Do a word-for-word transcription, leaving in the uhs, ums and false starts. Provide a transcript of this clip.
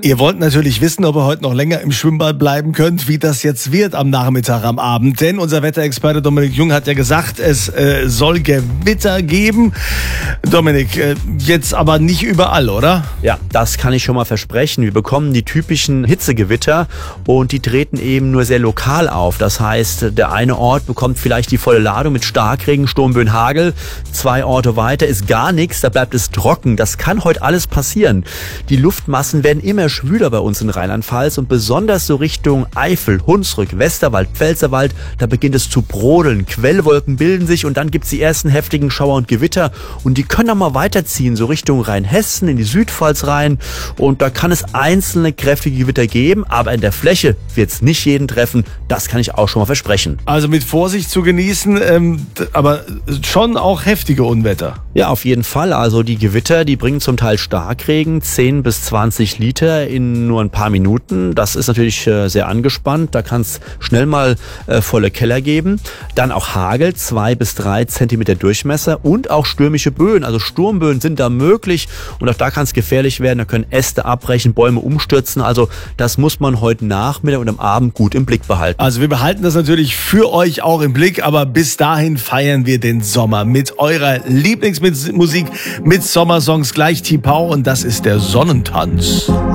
Ihr wollt natürlich wissen, ob ihr heute noch länger im Schwimmbad bleiben könnt, wie das jetzt wird am Nachmittag, am Abend. Denn unser Wetterexperte Dominik Jung hat ja gesagt, es äh, soll Gewitter geben. Dominik, äh, jetzt aber nicht überall, oder? Ja, das kann ich schon mal versprechen. Wir bekommen die typischen Hitzegewitter und die treten eben nur sehr lokal auf. Das heißt, der eine Ort bekommt vielleicht die volle Ladung mit Starkregen, Sturmböen, Hagel. Zwei Orte weiter ist gar nichts, da bleibt es trocken. Das kann heute alles passieren. Die Luftmassen werden immer schwüler bei uns in Rheinland-Pfalz und besonders so Richtung Eifel, Hunsrück, Westerwald, Pfälzerwald, da beginnt es zu brodeln. Quellwolken bilden sich und dann gibt's die ersten heftigen Schauer und Gewitter und die können auch mal weiterziehen, so Richtung Rheinhessen, in die Südpfalz rein und da kann es einzelne kräftige Gewitter geben, aber in der Fläche wird's nicht jeden treffen, das kann ich auch schon mal versprechen. Also mit Vorsicht zu genießen, ähm, aber schon auch heftige Unwetter. Ja, auf jeden Fall. Also die Gewitter, die bringen zum Teil Starkregen, zehn bis zwanzig Liter in nur ein paar Minuten. Das ist natürlich äh, sehr angespannt. Da kann es schnell mal äh, volle Keller geben. Dann auch Hagel, zwei bis drei Zentimeter Durchmesser und auch stürmische Böen. Also Sturmböen sind da möglich und auch da kann es gefährlich werden. Da können Äste abbrechen, Bäume umstürzen. Also das muss man heute Nachmittag und am Abend gut im Blick behalten. Also wir behalten das natürlich für euch auch im Blick, aber bis dahin feiern wir den Sommer mit eurer Lieblingsmusik, mit Sommersongs, gleich Tipau und das ist der Sonnentanz.